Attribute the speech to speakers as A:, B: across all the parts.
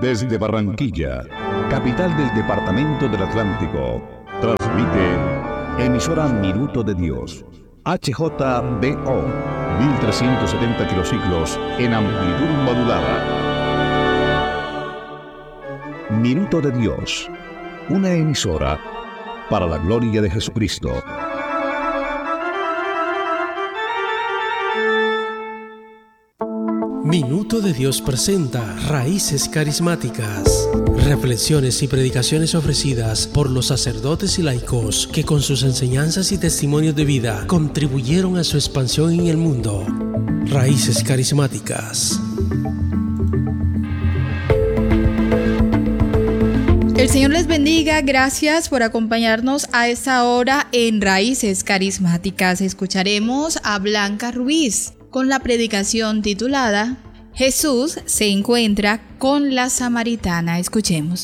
A: Desde Barranquilla, capital del departamento del Atlántico, transmite emisora Minuto de Dios, HJBO, 1370 kilociclos en amplitud modulada. Minuto de Dios, una emisora para la gloria de Jesucristo.
B: Minuto de Dios presenta Raíces Carismáticas. Reflexiones y predicaciones ofrecidas por los sacerdotes y laicos que con sus enseñanzas y testimonios de vida contribuyeron a su expansión en el mundo. Raíces Carismáticas.
C: El Señor les bendiga, gracias por acompañarnos a esta hora en Raíces Carismáticas. Escucharemos a Blanca Ruiz con la predicación titulada Jesús se encuentra con la samaritana. Escuchemos.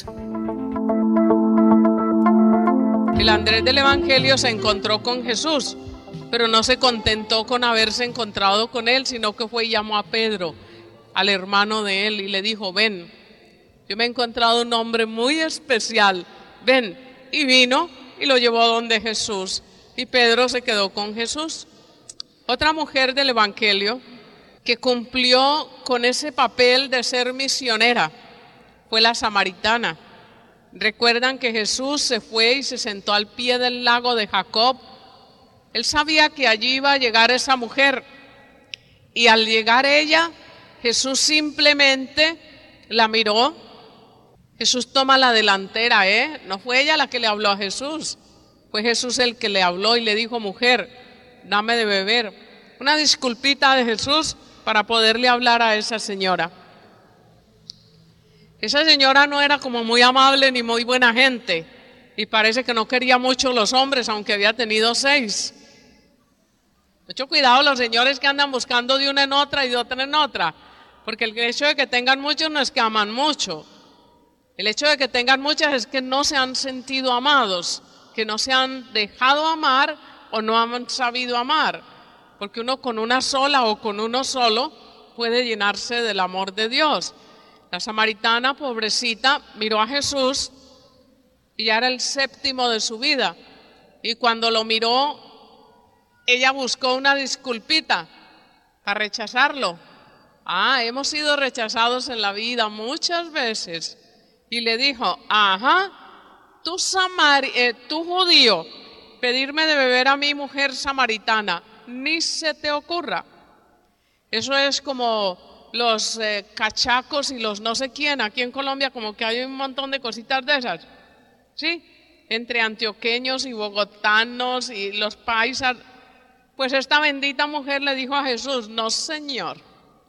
D: El Andrés del Evangelio se encontró con Jesús, pero no se contentó con haberse encontrado con él, sino que fue y llamó a Pedro, al hermano de él, y le dijo: ven, yo me he encontrado un hombre muy especial, ven. Y vino y lo llevó donde Jesús, y Pedro se quedó con Jesús. Otra mujer del Evangelio que cumplió con ese papel de ser misionera fue la samaritana. Recuerdan que Jesús se fue y se sentó al pie del lago de Jacob. Él sabía que allí iba a llegar esa mujer, y al llegar ella, Jesús simplemente la miró. Jesús toma la delantera, no fue ella la que le habló a Jesús, fue Jesús el que le habló y le dijo: mujer, dame de beber. Una disculpita de Jesús para poderle hablar a esa señora. Esa señora no era como muy amable ni muy buena gente, y parece que no quería mucho los hombres, aunque había tenido 6. Mucho cuidado los señores que andan buscando de una en otra y de otra en otra, porque el hecho de que tengan muchos no es que aman mucho. El hecho de que tengan muchas es que no se han sentido amados, que no se han dejado amar o no han sabido amar, porque uno con una sola o con uno solo puede llenarse del amor de Dios. La samaritana, pobrecita, miró a Jesús y ya era el 7º de su vida, y cuando lo miró, ella buscó una disculpita para rechazarlo. Hemos sido rechazados en la vida muchas veces, y le dijo: tú judío, pedirme de beber a mi mujer samaritana, ni se te ocurra. Eso es como los cachacos y los no sé quién, aquí en Colombia como que hay un montón de cositas de esas, ¿sí? Entre antioqueños y bogotanos y los paisas. Pues esta bendita mujer le dijo a Jesús: no, señor,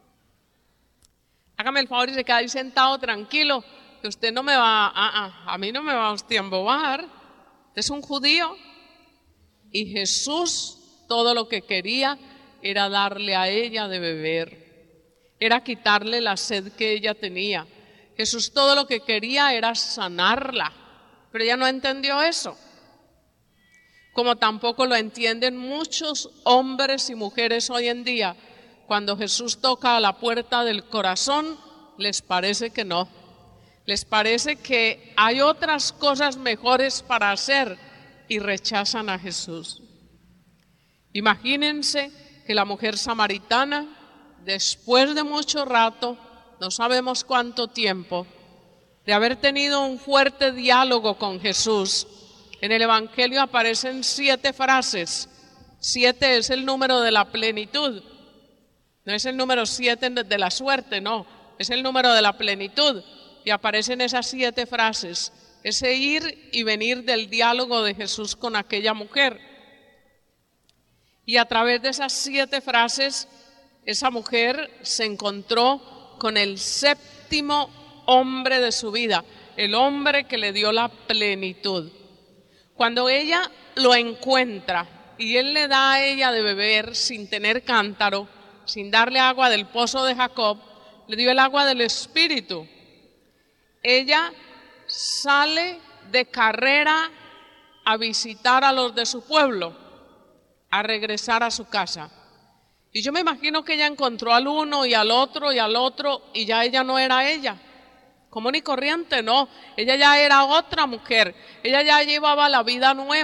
D: hágame el favor y se queda ahí sentado tranquilo, que usted no me va, a mí no me va usted a embobar, usted es un judío. Y Jesús todo lo que quería era darle a ella de beber, era quitarle la sed que ella tenía. Jesús todo lo que quería era sanarla, pero ella no entendió eso, como tampoco lo entienden muchos hombres y mujeres hoy en día. Cuando Jesús toca a la puerta del corazón, les parece que no, les parece que hay otras cosas mejores para hacer y rechazan a Jesús. Imagínense que la mujer samaritana, después de mucho rato, no sabemos cuánto tiempo, de haber tenido un fuerte diálogo con Jesús, en el Evangelio aparecen 7 frases. 7 es el número de la plenitud, no es el número 7 de la suerte, no, es el número de la plenitud, y aparecen esas 7 frases, ese ir y venir del diálogo de Jesús con aquella mujer. Y a través de esas 7 frases, esa mujer se encontró con el 7º hombre de su vida, el hombre que le dio la plenitud. Cuando ella lo encuentra y él le da a ella de beber sin tener cántaro, sin darle agua del pozo de Jacob, le dio el agua del Espíritu. Ella sale de carrera a visitar a los de su pueblo, a regresar a su casa. Y yo me imagino que ella encontró al uno y al otro y al otro, y ya ella no era ella. común y corriente, no. Ella ya era otra mujer. Ella ya llevaba la vida nueva.